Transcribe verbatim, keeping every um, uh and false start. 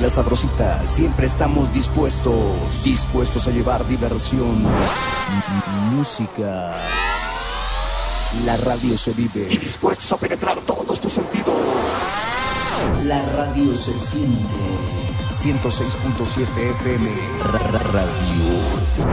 La Sabrosita, siempre estamos dispuestos, dispuestos a llevar diversión, música. La radio se vive, dispuestos a penetrar todos tus sentidos. La radio se siente. ciento seis punto siete F M Radio.